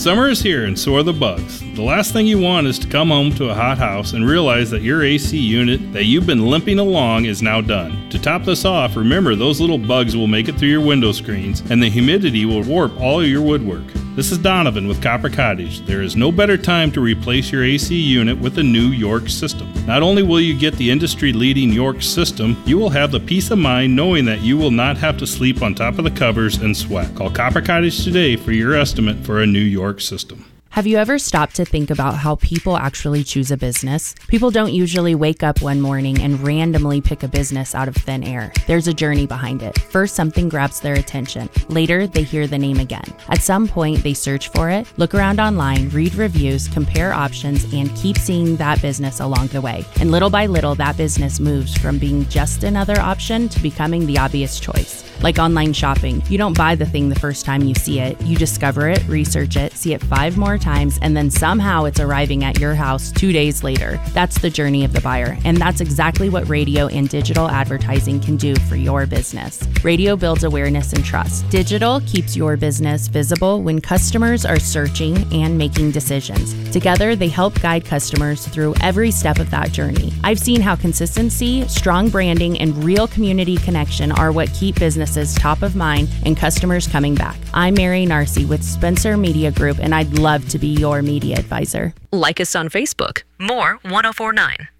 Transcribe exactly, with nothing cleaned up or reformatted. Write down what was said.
Summer is here and so are the bugs. The last thing you want is to come home to a hot house and realize that your A C unit that you've been limping along is now done. To top this off, remember those little bugs will make it through your window screens and the humidity will warp all your woodwork. This is Donovan with Copper Cottage. There is no better time to replace your A C unit with a new York system. Not only will you get the industry-leading York system, you will have the peace of mind knowing that you will not have to sleep on top of the covers and sweat. Call Copper Cottage today for your estimate for a new York system. Have you ever stopped to think about how people actually choose a business? People don't usually wake up one morning and randomly pick a business out of thin air. There's a journey behind it. First, something grabs their attention. Later, they hear the name again. At some point, they search for it, look around online, read reviews, compare options, and keep seeing that business along the way. And little by little, that business moves from being just another option to becoming the obvious choice. Like online shopping, you don't buy the thing the first time you see it. You discover it, research it, see it five more times, and then somehow it's arriving at your house two days later. That's the journey of the buyer, and that's exactly what radio and digital advertising can do for your business. Radio builds awareness and trust. Digital keeps your business visible when customers are searching and making decisions. Together, they help guide customers through every step of that journey. I've seen how consistency, strong branding, and real community connection are what keep businesses top of mind and customers coming back. I'm Mary Narcy with Spencer Media Group, and I'd love to be your media advisor. Like us on Facebook. More ten forty-nine.